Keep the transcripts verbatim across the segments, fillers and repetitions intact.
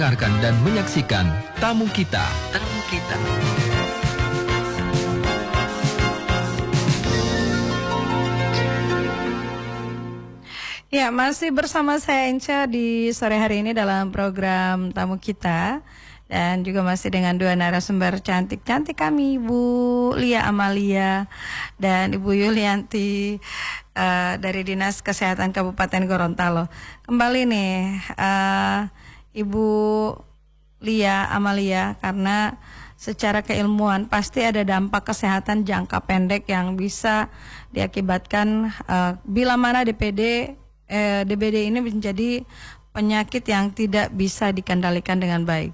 Dengarkan dan menyaksikan Tamu Kita. Tamu Kita. Ya, masih bersama saya Enca di sore hari ini dalam program Tamu Kita. Dan juga masih dengan dua narasumber cantik-cantik kami, Ibu Lia Amalia dan Ibu Yulianti uh, dari Dinas Kesehatan Kabupaten Gorontalo. Kembali nih, uh, Ibu Lia Amalia, karena secara keilmuan pasti ada dampak kesehatan jangka pendek yang bisa diakibatkan uh, bila mana D P D, eh, D B D ini menjadi penyakit yang tidak bisa dikendalikan dengan baik.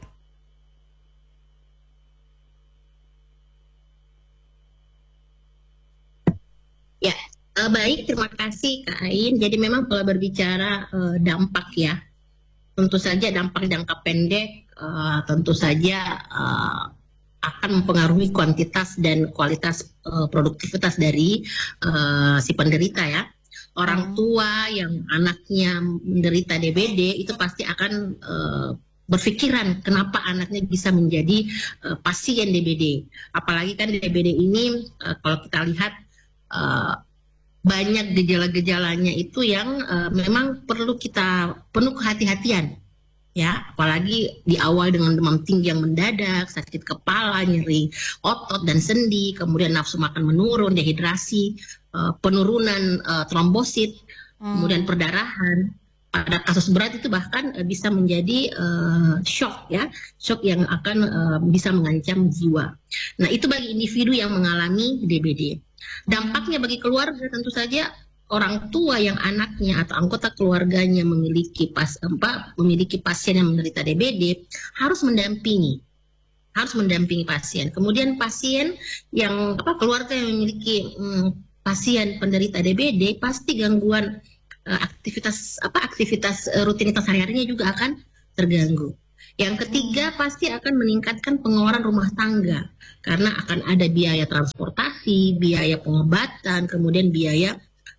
Ya, uh, baik, terima kasih Kak Ain. Jadi memang kalau berbicara uh, dampak ya, tentu saja dampak jangka pendek uh, tentu saja uh, akan mempengaruhi kuantitas dan kualitas uh, produktivitas dari uh, si penderita ya. Orang tua yang anaknya menderita D B D itu pasti akan uh, berpikiran kenapa anaknya bisa menjadi uh, pasien D B D. Apalagi kan D B D ini uh, kalau kita lihat Uh, banyak gejala-gejalanya itu yang uh, memang perlu kita penuh kehati-hatian ya, apalagi di awal dengan demam tinggi yang mendadak, sakit kepala, nyeri otot dan sendi, kemudian nafsu makan menurun, dehidrasi, uh, penurunan uh, trombosit, hmm. kemudian perdarahan. Pada kasus berat itu bahkan uh, bisa menjadi uh, shock ya, shock yang akan uh, bisa mengancam jiwa. Nah, itu bagi individu yang mengalami D B D. Dampaknya bagi keluarga tentu saja orang tua yang anaknya atau anggota keluarganya memiliki pas empat memiliki pasien yang menderita D B D harus mendampingi, harus mendampingi pasien. Kemudian pasien yang apa keluarga yang memiliki hmm, pasien penderita D B D pasti gangguan uh, aktivitas apa aktivitas uh, rutinitas sehari-harinya juga akan terganggu. Yang ketiga pasti akan meningkatkan pengeluaran rumah tangga karena akan ada biaya transportasi, biaya pengobatan, kemudian biaya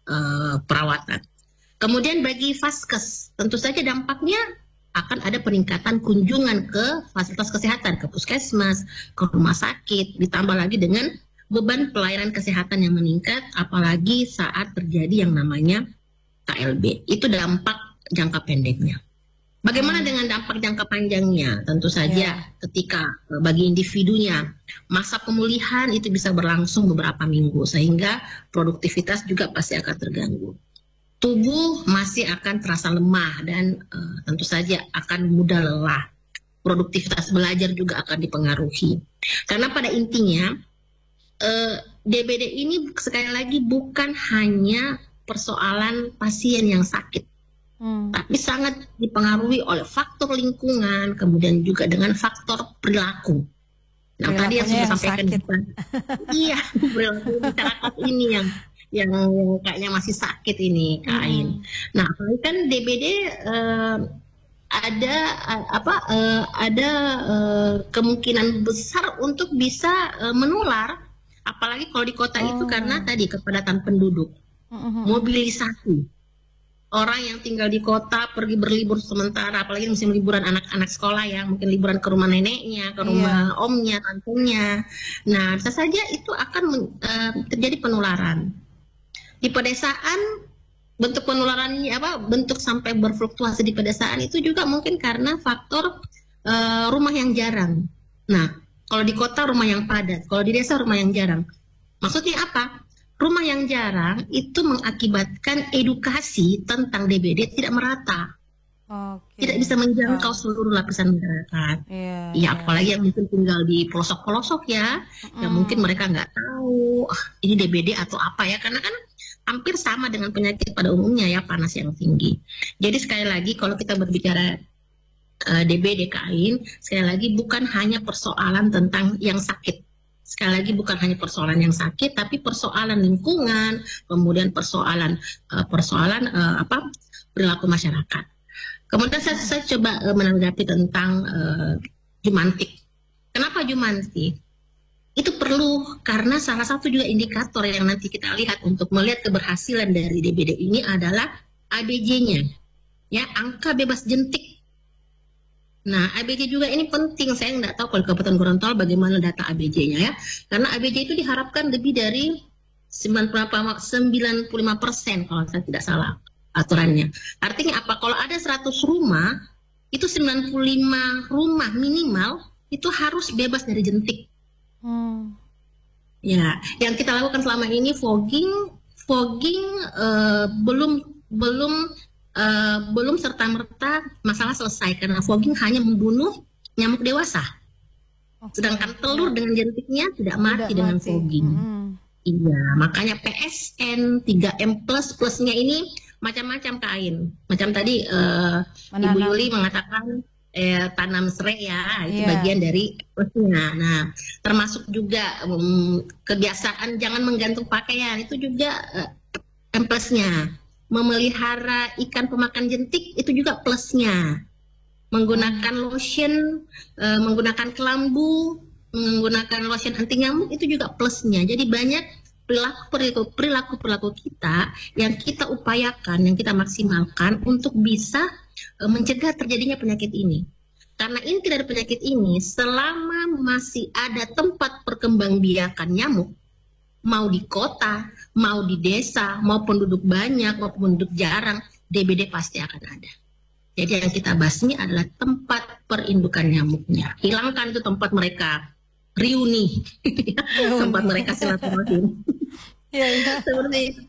uh, perawatan. Kemudian bagi vaskes tentu saja dampaknya akan ada peningkatan kunjungan ke fasilitas kesehatan, ke puskesmas, ke rumah sakit, ditambah lagi dengan beban pelayanan kesehatan yang meningkat apalagi saat terjadi yang namanya K L B. Itu dampak jangka pendeknya. Bagaimana dengan dampak jangka panjangnya? Tentu saja yeah. ketika bagi individunya masa pemulihan itu bisa berlangsung beberapa minggu sehingga produktivitas juga pasti akan terganggu. Tubuh masih akan terasa lemah dan uh, tentu saja akan mudah lelah. Produktivitas belajar juga akan dipengaruhi. Karena pada intinya uh, D B D ini sekali lagi bukan hanya persoalan pasien yang sakit. Hmm. Tapi sangat dipengaruhi oleh faktor lingkungan, kemudian juga dengan faktor perilaku. Nah, tadi yang sudah sampaikan iya, perilaku masyarakat ini yang yang kayaknya masih sakit ini, Kak Ain. Hmm. Nah, kan D B D uh, ada uh, apa uh, ada uh, kemungkinan besar untuk bisa uh, menular, apalagi kalau di kota oh. itu karena tadi kepadatan penduduk, hmm. mobilisasi. Orang yang tinggal di kota pergi berlibur sementara, apalagi musim liburan anak-anak sekolah ya, mungkin liburan ke rumah neneknya, ke rumah yeah. omnya, tantenya. Nah, bisa saja itu akan uh, terjadi penularan. Di pedesaan, bentuk penularannya apa? Bentuk sampai berfluktuasi di pedesaan itu juga mungkin karena faktor uh, rumah yang jarang. Nah, kalau di kota rumah yang padat, kalau di desa rumah yang jarang. Maksudnya apa? Rumah yang jarang itu mengakibatkan edukasi tentang D B D tidak merata, okay. tidak bisa menjangkau oh. seluruh lapisan masyarakat. Yeah, ya, yeah. apalagi yang mungkin tinggal di pelosok-pelosok ya, mm. yang mungkin mereka nggak tahu ah, ini D B D atau apa ya, karena kan hampir sama dengan penyakit pada umumnya ya, panas yang tinggi. Jadi sekali lagi kalau kita berbicara uh, D B D Kak Ain, sekali lagi bukan hanya persoalan tentang yang sakit. Sekali lagi bukan hanya persoalan yang sakit, tapi persoalan lingkungan, kemudian persoalan uh, persoalan uh, apa perilaku masyarakat. Kemudian saya, saya coba uh, menanggapi tentang uh, jumantik. Kenapa jumantik? Itu perlu karena salah satu juga indikator yang nanti kita lihat untuk melihat keberhasilan dari D B D ini adalah A B J-nya, ya angka bebas jentik. Nah, A B C juga ini penting. Saya nggak tahu kalau di Kabupaten Gorontalo bagaimana data A B C-nya ya. Karena A B C itu diharapkan lebih dari sembilan puluh lima persen kalau saya tidak salah aturannya. Artinya apa? Kalau ada seratus rumah, itu sembilan puluh lima rumah minimal itu harus bebas dari jentik. Hmm. Ya, yang kita lakukan selama ini fogging, fogging uh, belum belum uh, belum serta merta masalah selesai karena fogging hanya membunuh nyamuk dewasa. Okay. Sedangkan telur dengan jentiknya tidak mati tidak dengan mati. Fogging. Hmm. Iya, makanya P S N tiga M plus plusnya ini macam-macam kain. Macam tadi uh, Ibu Yuli mengatakan eh, tanam serai ya, itu yeah. bagian dari plusnya. Nah, termasuk juga um, kebiasaan jangan menggantung pakaian itu juga uh, M plusnya. Memelihara ikan pemakan jentik itu juga plusnya. Menggunakan lotion, uh, menggunakan kelambu, menggunakan lotion anti nyamuk itu juga plusnya. Jadi banyak perilaku perilaku perilaku kita yang kita upayakan, yang kita maksimalkan untuk bisa uh, mencegah terjadinya penyakit ini. Karena inti dari penyakit ini, selama masih ada tempat perkembangbiakan nyamuk, mau di kota, mau di desa, mau penduduk banyak, mau penduduk jarang, D B D pasti akan ada. Jadi yang kita basmi adalah tempat perindukan nyamuknya. Hilangkan itu tempat mereka reuni, tempat mereka silaturahim. Ya, ya. Seperti itu.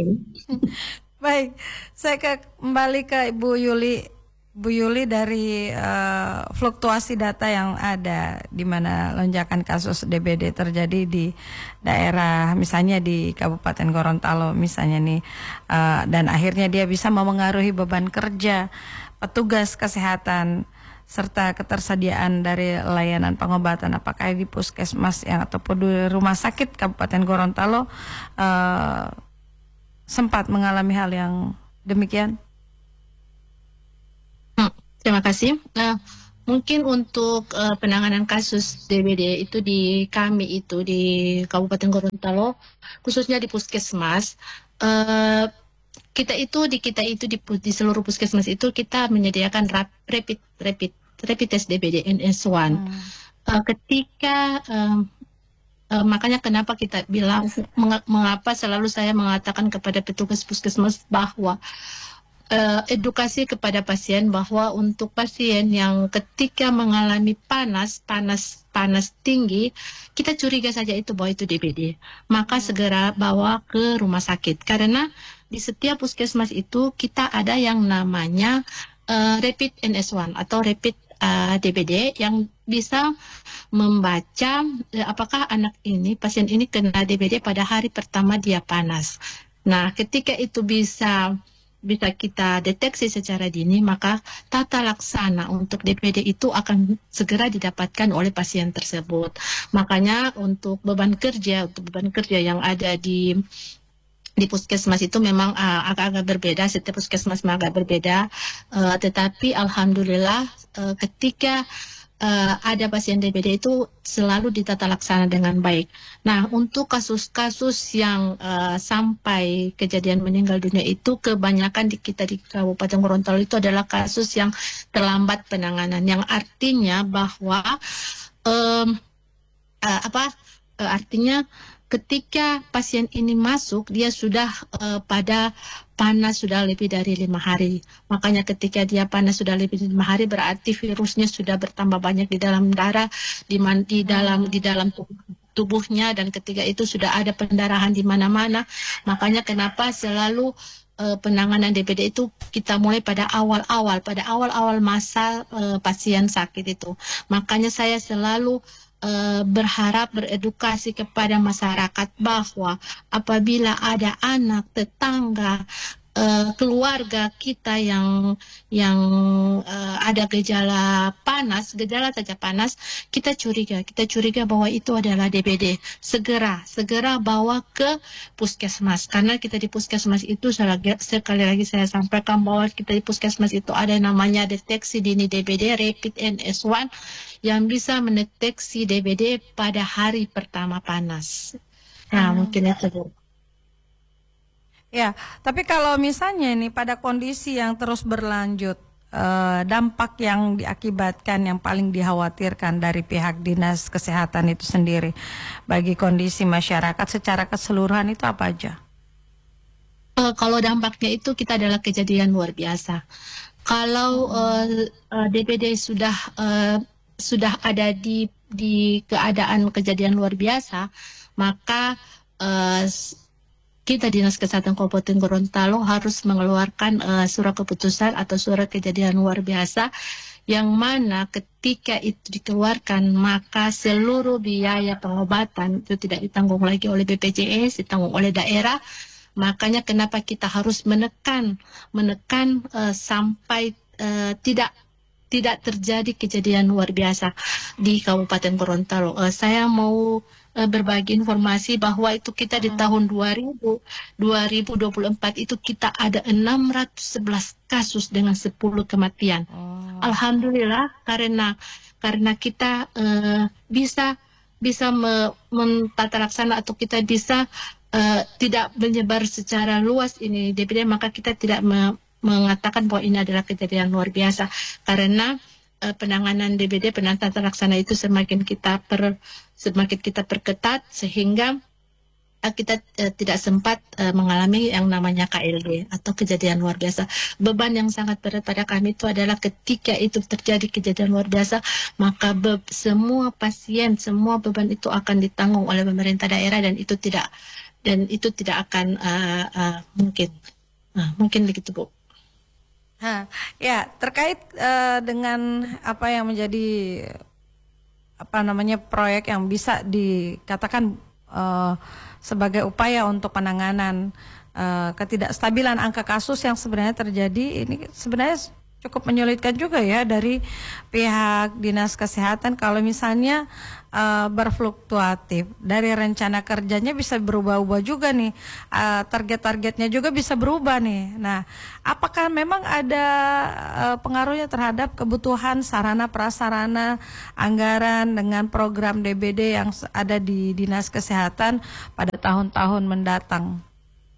Baik, saya ke, kembali ke Ibu Yuli. Bu Yuli, dari uh, fluktuasi data yang ada di mana lonjakan kasus D B D terjadi di daerah misalnya di Kabupaten Gorontalo misalnya nih, uh, dan akhirnya dia bisa memengaruhi beban kerja petugas kesehatan serta ketersediaan dari layanan pengobatan apakah di puskesmas yang ataupun di rumah sakit Kabupaten Gorontalo uh, sempat mengalami hal yang demikian. Terima kasih. Nah, mungkin untuk uh, penanganan kasus D B D itu di kami itu di Kabupaten Gorontalo, khususnya di puskesmas, uh, kita itu di kita itu di, di seluruh puskesmas itu kita menyediakan rap, rapid rapid rapid test D B D N S satu. Hmm. Uh, ketika um, uh, makanya kenapa kita bilang meng, mengapa selalu saya mengatakan kepada petugas puskesmas bahwa Uh, edukasi kepada pasien bahwa untuk pasien yang ketika mengalami panas, panas, panas tinggi, kita curiga saja itu bahwa itu D B D. Maka segera bawa ke rumah sakit. Karena di setiap puskesmas itu kita ada yang namanya uh, rapid N S satu atau rapid uh, D B D yang bisa membaca uh, apakah anak ini, pasien ini kena D B D pada hari pertama dia panas. Nah, ketika itu bisa bisa kita deteksi secara dini, maka tata laksana untuk D B D itu akan segera didapatkan oleh pasien tersebut. Makanya untuk beban kerja, untuk beban kerja yang ada di di puskesmas itu memang uh, agak-agak berbeda, setiap puskesmas memang agak berbeda, uh, tetapi alhamdulillah uh, ketika Uh, ada pasien D B D itu selalu ditata laksana dengan baik. Nah, untuk kasus-kasus yang uh, sampai kejadian meninggal dunia itu kebanyakan di kita di Kabupaten Gorontalo itu adalah kasus yang terlambat penanganan, yang artinya bahwa um, uh, apa uh, artinya ketika pasien ini masuk dia sudah uh, pada panas sudah lebih dari lima hari. Makanya ketika dia panas sudah lebih dari lima hari berarti virusnya sudah bertambah banyak di dalam darah, di, man, di dalam di dalam tubuh, tubuhnya, dan ketika itu sudah ada pendarahan di mana-mana. Makanya kenapa selalu uh, penanganan D B D itu kita mulai pada awal-awal, pada awal-awal masa uh, pasien sakit itu. Makanya saya selalu Uh, berharap beredukasi kepada masyarakat bahwa apabila ada anak, tetangga, uh, keluarga kita yang yang uh, ada gejala panas, gejala saja panas, kita curiga, kita curiga bahwa itu adalah D B D. Segera, segera bawa ke puskesmas. Karena kita di puskesmas itu sekali lagi saya sampaikan bahwa kita di puskesmas itu ada namanya deteksi dini D B D, rapid N S satu, yang bisa mendeteksi D B D pada hari pertama panas. Nah, hmm. mungkin itu. Ya, tapi kalau misalnya nih pada kondisi yang terus berlanjut, eh, dampak yang diakibatkan yang paling dikhawatirkan dari pihak dinas kesehatan itu sendiri bagi kondisi masyarakat secara keseluruhan itu apa aja? Uh, kalau dampaknya itu kita adalah kejadian luar biasa. Kalau uh, uh, D B D sudah uh, sudah ada di di keadaan kejadian luar biasa, maka uh, kita Dinas Kesehatan Kabupaten Gorontalo harus mengeluarkan uh, surat keputusan atau surat kejadian luar biasa, yang mana ketika itu dikeluarkan maka seluruh biaya pengobatan itu tidak ditanggung lagi oleh B P J S, ditanggung oleh daerah. Makanya kenapa kita harus menekan menekan uh, sampai uh, tidak tidak terjadi kejadian luar biasa di Kabupaten Gorontalo. Uh, saya mau uh, berbagi informasi bahwa itu kita di tahun dua ribu dua puluh empat itu kita ada enam ratus sebelas kasus dengan sepuluh kematian. Oh. Alhamdulillah karena karena kita uh, bisa bisa me, mentata laksana atau kita bisa Uh, tidak menyebar secara luas ini D B D, maka kita tidak me mengatakan bahwa ini adalah kejadian luar biasa, karena uh, penanganan D B D, penanganan tata laksana itu semakin kita per semakin kita perketat sehingga uh, kita uh, tidak sempat uh, mengalami yang namanya K L D atau kejadian luar biasa. Beban yang sangat berat pada kami itu adalah ketika itu terjadi kejadian luar biasa, maka semua pasien, semua beban itu akan ditanggung oleh pemerintah daerah, dan itu tidak dan itu tidak akan uh, uh, mungkin, nah, mungkin begitu Bu. Ha, ya terkait uh, dengan apa yang menjadi apa namanya proyek yang bisa dikatakan uh, sebagai upaya untuk penanganan uh, ketidakstabilan angka kasus yang sebenarnya terjadi ini sebenarnya cukup menyulitkan juga ya dari pihak dinas kesehatan kalau misalnya uh, berfluktuatif dari rencana kerjanya bisa berubah-ubah juga nih, uh, target-targetnya juga bisa berubah nih. Nah, apakah memang ada uh, pengaruhnya terhadap kebutuhan sarana prasarana anggaran dengan program D B D yang ada di dinas kesehatan pada tahun-tahun mendatang?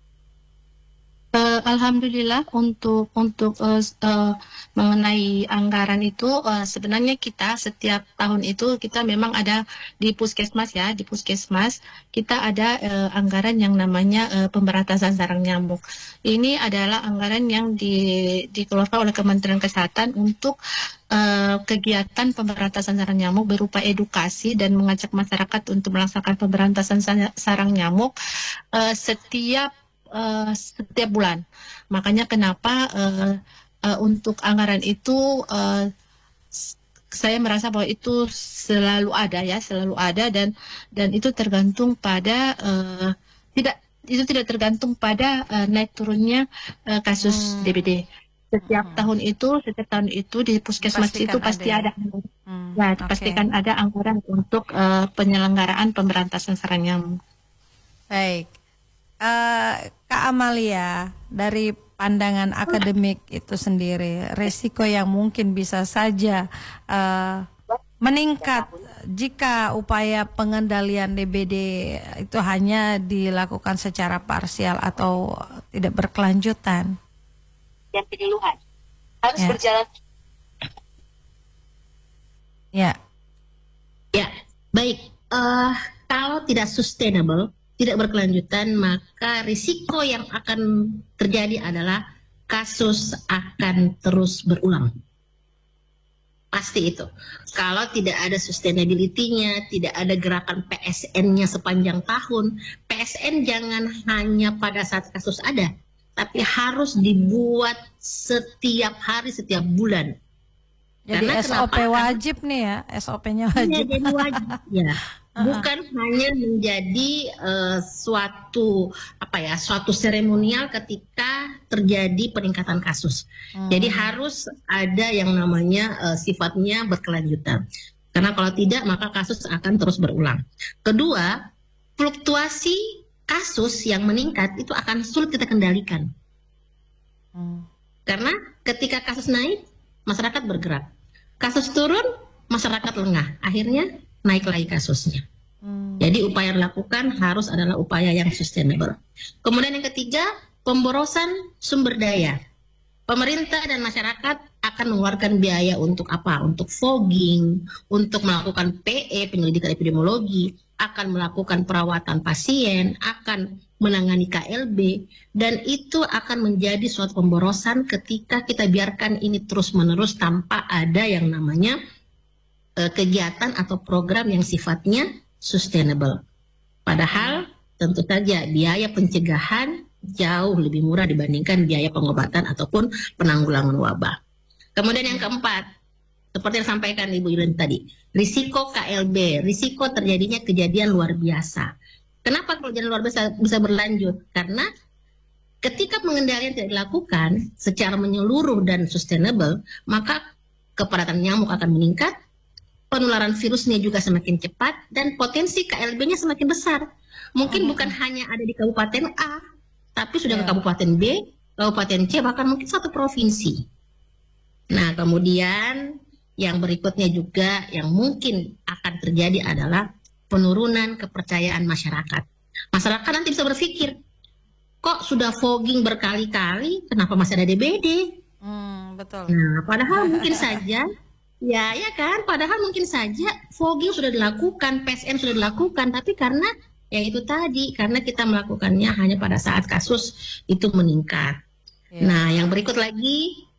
Uh, Alhamdulillah untuk untuk uh, uh, mengenai anggaran itu uh, sebenarnya kita setiap tahun itu kita memang ada di puskesmas ya di puskesmas kita ada uh, anggaran yang namanya uh, pemberantasan sarang nyamuk. Ini adalah anggaran yang di, dikeluarkan oleh Kementerian Kesehatan untuk uh, kegiatan pemberantasan sarang nyamuk berupa edukasi dan mengajak masyarakat untuk melaksanakan pemberantasan sarang nyamuk uh, setiap Uh, setiap bulan. Makanya kenapa uh, uh, untuk anggaran itu uh, saya merasa bahwa itu selalu ada ya, selalu ada dan dan itu tergantung pada uh, tidak itu tidak tergantung pada uh, naik turunnya uh, kasus hmm. D B D. Setiap hmm. tahun itu, setiap tahun itu di puskesmas pastikan itu pasti ada, ada. Hmm. Ya, okay. Pastikan ada anggaran untuk uh, penyelenggaraan pemberantasan sarang nyamuk. Baik. Uh, Kak Amalia, dari pandangan akademik itu sendiri, risiko yang mungkin bisa saja uh, meningkat jika upaya pengendalian D B D itu hanya dilakukan secara parsial atau tidak berkelanjutan. Yang penyuluhan harus ya. berjalan. Ya, ya, baik. Uh, kalau tidak sustainable, tidak berkelanjutan, maka risiko yang akan terjadi adalah kasus akan terus berulang. Pasti itu. Kalau tidak ada sustainability-nya, tidak ada gerakan P S N-nya sepanjang tahun, P S N jangan hanya pada saat kasus ada, tapi harus dibuat setiap hari, setiap bulan. Jadi karena S O P kenapa? Wajib nih ya, S O P-nya wajib. Ya, jadi wajib ya. Bukan uh-huh. hanya menjadi uh, suatu apa ya, suatu seremonial ketika terjadi peningkatan kasus. Hmm. Jadi harus ada yang namanya uh, sifatnya berkelanjutan. Karena kalau tidak maka kasus akan terus berulang. Kedua, fluktuasi kasus yang meningkat itu akan sulit kita kendalikan. Hmm. Karena ketika kasus naik, masyarakat bergerak. Kasus turun, masyarakat lengah. Akhirnya naik lagi kasusnya. Hmm. Jadi upaya yang dilakukan harus adalah upaya yang sustainable. Kemudian yang ketiga, pemborosan sumber daya. Pemerintah dan masyarakat akan mengeluarkan biaya untuk apa? Untuk fogging, untuk melakukan P E, penyelidikan epidemiologi, akan melakukan perawatan pasien, akan menangani K L B, dan itu akan menjadi suatu pemborosan ketika kita biarkan ini terus-menerus tanpa ada yang namanya uh, kegiatan atau program yang sifatnya sustainable. Padahal tentu saja biaya pencegahan jauh lebih murah dibandingkan biaya pengobatan ataupun penanggulangan wabah. Kemudian yang keempat, seperti yang disampaikan Ibu Yulian tadi, risiko K L B, risiko terjadinya kejadian luar biasa. Kenapa kejadian luar biasa bisa berlanjut? Karena ketika pengendalian tidak dilakukan secara menyeluruh dan sustainable, maka kepadatan nyamuk akan meningkat, penularan virusnya juga semakin cepat, dan potensi K L B-nya semakin besar. Mungkin oh. bukan hanya ada di Kabupaten A, tapi sudah yeah. ke Kabupaten B, Kabupaten C, bahkan mungkin satu provinsi. Nah, kemudian yang berikutnya juga yang mungkin akan terjadi adalah penurunan kepercayaan masyarakat. Masyarakat nanti bisa berpikir, kok sudah fogging berkali-kali, kenapa masih ada D B D? Hmm, betul. Nah, padahal mungkin saja, ya ya kan, padahal mungkin saja fogging sudah dilakukan, P S N sudah dilakukan, tapi karena ya itu tadi, karena kita melakukannya hanya pada saat kasus itu meningkat. Ya. Nah, yang berikut lagi,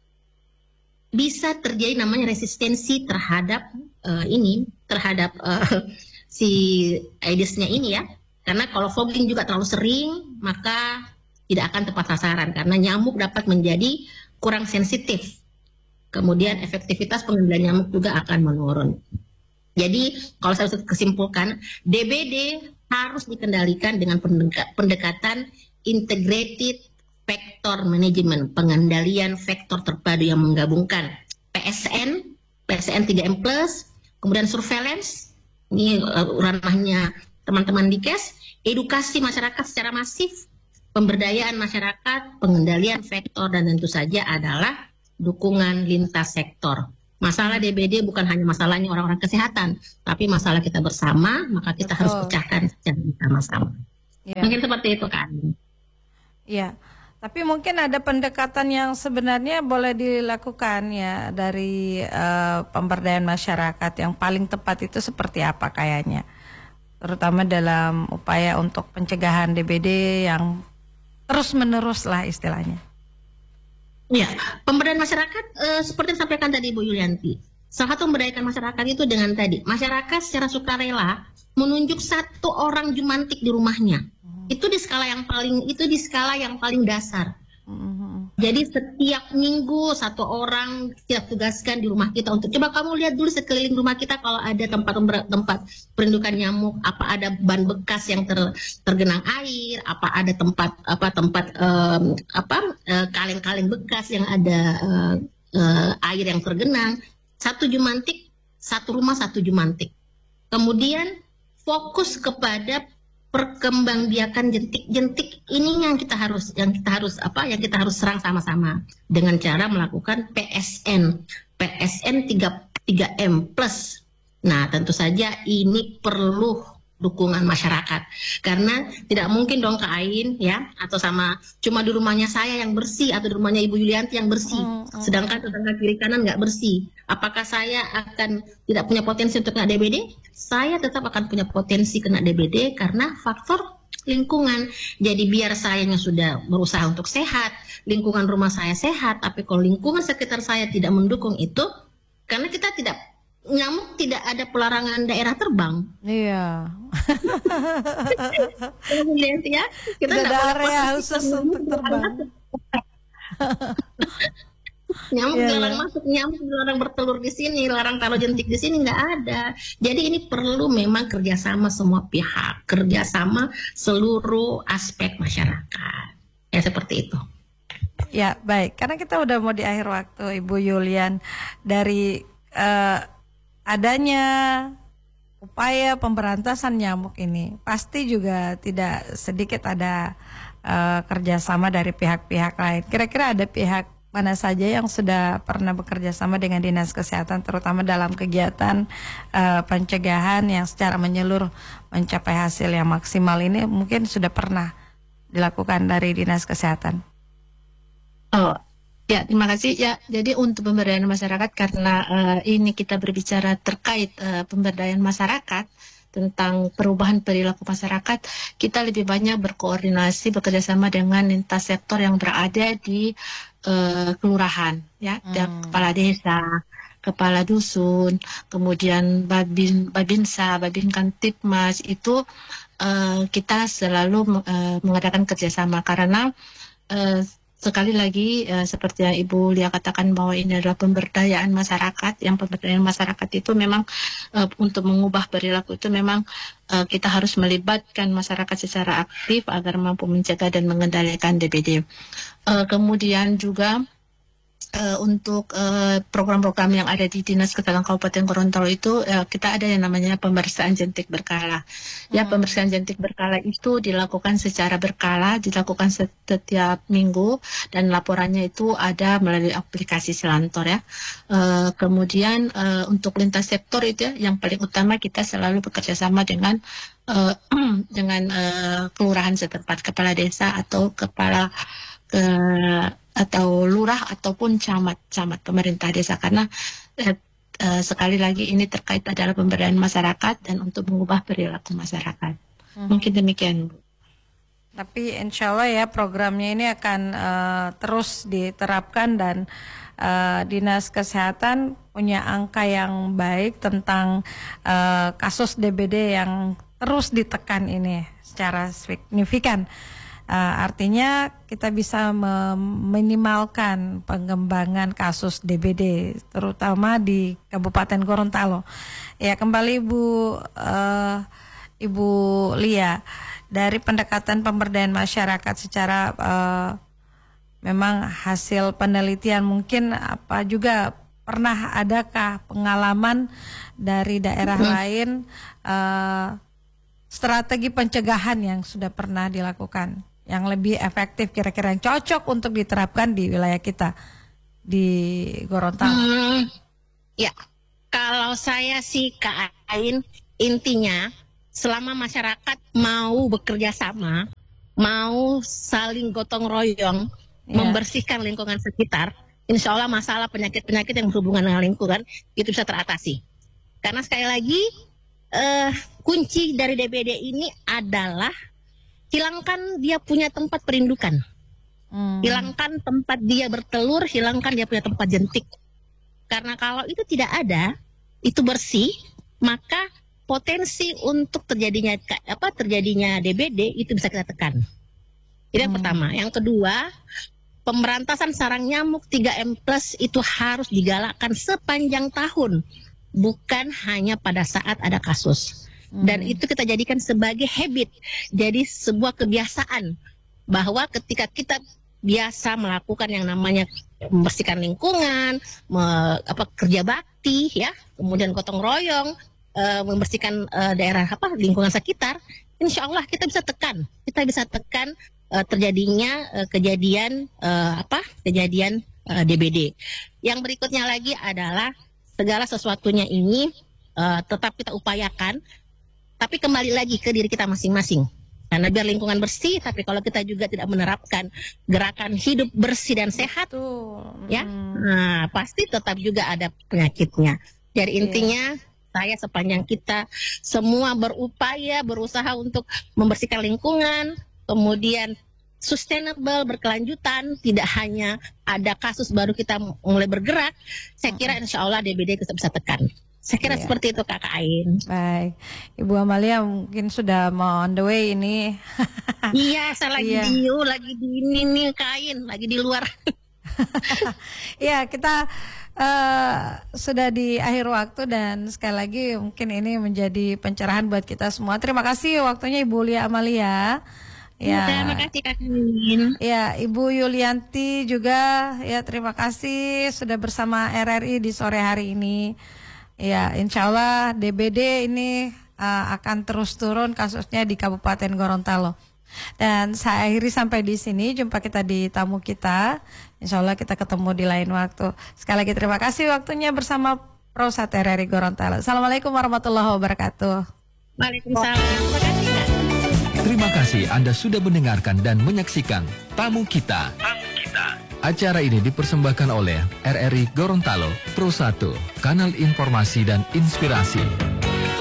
bisa terjadi namanya resistensi terhadap uh, ini, terhadap uh, si Aedes-nya ini ya. Karena kalau fogging juga terlalu sering, maka tidak akan tepat sasaran karena nyamuk dapat menjadi kurang sensitif. Kemudian efektivitas pengendalian nyamuk juga akan menurun. Jadi kalau saya kesimpulkan, D B D harus dikendalikan dengan pendekatan integrated Vektor manajemen, pengendalian vektor terpadu yang menggabungkan P S N, P S N tiga M plus, kemudian surveillance, ini uh, ranahnya teman-teman di Kes, edukasi masyarakat secara masif, pemberdayaan masyarakat, pengendalian vektor, dan tentu saja adalah dukungan lintas sektor. Masalah D B D bukan hanya masalahnya orang-orang kesehatan, tapi masalah kita bersama, maka kita Betul. harus pecahkan secara bersama-sama. Ya. Mungkin seperti itu kan. Iya. Tapi mungkin ada pendekatan yang sebenarnya boleh dilakukan ya dari uh, pemberdayaan masyarakat yang paling tepat itu seperti apa kayaknya, terutama dalam upaya untuk pencegahan D B D yang terus menerus lah istilahnya. Ya, pemberdayaan masyarakat uh, seperti yang disampaikan tadi Ibu Yulianti. Salah satu memberdayakan masyarakat itu dengan tadi masyarakat secara sukarela menunjuk satu orang jumantik di rumahnya. Itu di skala yang paling itu di skala yang paling dasar. Mm-hmm. Jadi setiap minggu satu orang kita tugaskan di rumah kita untuk coba kamu lihat dulu sekeliling rumah kita kalau ada tempat tempat perindukan nyamuk, apa ada ban bekas yang ter, tergenang air, apa ada tempat apa tempat um, apa uh, kaleng-kaleng bekas yang ada uh, uh, air yang tergenang. Satu jumantik, satu rumah satu jumantik. Kemudian fokus kepada perkembangbiakan jentik-jentik ini yang kita harus yang kita harus apa yang kita harus serang sama-sama dengan cara melakukan P S N P S N tiga M plus. Nah, tentu saja ini perlu dukungan masyarakat karena tidak mungkin dong Kak Ain ya atau sama cuma di rumahnya saya yang bersih atau di rumahnya Ibu Yulianti yang bersih mm, mm. sedangkan tetangga kiri kanan nggak bersih. Apakah saya akan tidak punya potensi untuk kena D B D? Saya tetap akan punya potensi kena D B D karena faktor lingkungan. Jadi biar sayanya sudah berusaha untuk sehat, lingkungan rumah saya sehat, tapi kalau lingkungan sekitar saya tidak mendukung itu, karena kita tidak nyamuk tidak ada pelarangan daerah terbang. Iya. ya, kita tidak ada area khusus untuk terbang. Nyamuk yeah, dilarang yeah. masuk, nyamuk dilarang bertelur di sini, larang taruh jentik di sini, nggak ada. Jadi ini perlu memang kerjasama semua pihak, kerjasama seluruh aspek masyarakat. Ya seperti itu. Ya baik, karena kita udah mau di akhir waktu, Ibu Yulian, dari uh, adanya upaya pemberantasan nyamuk ini pasti juga tidak sedikit ada uh, kerjasama dari pihak-pihak lain. Kira-kira ada pihak mana saja yang sudah pernah bekerja sama dengan Dinas Kesehatan, terutama dalam kegiatan uh, pencegahan yang secara menyeluruh mencapai hasil yang maksimal ini, mungkin sudah pernah dilakukan dari Dinas Kesehatan? Oh, Ya, terima kasih. Ya, jadi untuk pemberdayaan masyarakat, karena uh, ini kita berbicara terkait uh, pemberdayaan masyarakat tentang perubahan perilaku masyarakat, kita lebih banyak berkoordinasi bekerjasama dengan lintas sektor yang berada di uh, kelurahan, ya, hmm. kepala desa, kepala dusun, kemudian babin, babinsa, babin kantipmas, itu uh, kita selalu uh, mengadakan kerjasama karena uh, sekali lagi uh, seperti yang Ibu Lia katakan bahwa ini adalah pemberdayaan masyarakat. Yang pemberdayaan masyarakat itu memang uh, untuk mengubah perilaku itu memang uh, kita harus melibatkan masyarakat secara aktif agar mampu mencegah dan mengendalikan D B D. Uh, kemudian juga Uh, untuk uh, program-program yang ada di Dinas Kesehatan Kabupaten Gorontalo itu uh, kita ada yang namanya pemeriksaan jentik berkala. Hmm. Ya, pemeriksaan jentik berkala itu dilakukan secara berkala, dilakukan setiap minggu dan laporannya itu ada melalui aplikasi Selantor ya. Uh, kemudian uh, untuk lintas sektor itu ya, yang paling utama kita selalu bekerja sama dengan uh, dengan uh, kelurahan setempat, kepala desa atau kepala ke atau lurah ataupun camat-camat pemerintah desa, karena eh, eh, sekali lagi ini terkait adalah pemberdayaan masyarakat dan untuk mengubah perilaku masyarakat. Hmm. Mungkin demikian, Bu. Tapi insya Allah ya programnya ini akan uh, terus diterapkan dan uh, Dinas Kesehatan punya angka yang baik tentang uh, kasus D B D yang terus ditekan ini secara signifikan. Uh, artinya kita bisa meminimalkan pengembangan kasus D B D terutama di Kabupaten Gorontalo. Ya, kembali Ibu uh, Ibu Lia, dari pendekatan pemberdayaan masyarakat secara uh, memang hasil penelitian, mungkin apa juga pernah adakah pengalaman dari daerah hmm. lain uh, strategi pencegahan yang sudah pernah dilakukan yang lebih efektif kira-kira yang cocok untuk diterapkan di wilayah kita di Gorontalo? Hmm, ya, kalau saya sih Kak Ain, intinya selama masyarakat mau bekerja sama, mau saling gotong royong, ya, membersihkan lingkungan sekitar, insya Allah masalah penyakit-penyakit yang berhubungan dengan lingkungan itu bisa teratasi. Karena sekali lagi uh, kunci dari D B D ini adalah hilangkan dia punya tempat perindukan, hmm. hilangkan tempat dia bertelur, hilangkan dia punya tempat jentik. Karena kalau itu tidak ada, itu bersih, maka potensi untuk terjadinya apa terjadinya D B D itu bisa kita tekan. Itu yang hmm. pertama. Yang kedua, pemberantasan sarang nyamuk tiga M plus itu harus digalakkan sepanjang tahun, bukan hanya pada saat ada kasus. Dan hmm. itu kita jadikan sebagai habit, jadi sebuah kebiasaan bahwa ketika kita biasa melakukan yang namanya membersihkan lingkungan, me, apa kerja bakti ya, kemudian gotong royong, e, membersihkan e, daerah apa lingkungan sekitar, insya Allah kita bisa tekan, kita bisa tekan e, terjadinya e, kejadian e, apa kejadian e, D B D. Yang berikutnya lagi adalah segala sesuatunya ini e, tetap kita upayakan. Tapi kembali lagi ke diri kita masing-masing. Karena biar lingkungan bersih, tapi kalau kita juga tidak menerapkan gerakan hidup bersih dan sehat, Betul. ya, nah, pasti tetap juga ada penyakitnya. Jadi intinya, yeah. saya sepanjang kita semua berupaya, berusaha untuk membersihkan lingkungan, kemudian sustainable, berkelanjutan, tidak hanya ada kasus baru kita mulai bergerak, saya kira insya Allah D B D kita bisa tekan. Saya kira iya. seperti itu Kakak Ain. Baik, Ibu Amalia mungkin sudah mau on the way ini. Iya, saya lagi iya. di lagi di ini nih Kak Ain, lagi di luar. Ya, kita uh, sudah di akhir waktu dan sekali lagi mungkin ini menjadi pencerahan buat kita semua. Terima kasih waktunya Ibu Lia Amalia. Ya, terima kasih Kak Ain. Ya, Ibu Yulianti juga ya terima kasih sudah bersama R R I di sore hari ini. Ya, insya Allah D B D ini uh, akan terus turun kasusnya di Kabupaten Gorontalo. Dan saya akhiri sampai di sini, jumpa kita di tamu kita. Insya Allah kita ketemu di lain waktu. Sekali lagi terima kasih waktunya bersama Prosat R R I Gorontalo. Assalamualaikum warahmatullahi wabarakatuh. Waalaikumsalam. Terima kasih Kak. Terima kasih Anda sudah mendengarkan dan menyaksikan Tamu Kita. Tamu Kita. Acara ini dipersembahkan oleh R R I Gorontalo Pro satu, Kanal Informasi dan Inspirasi.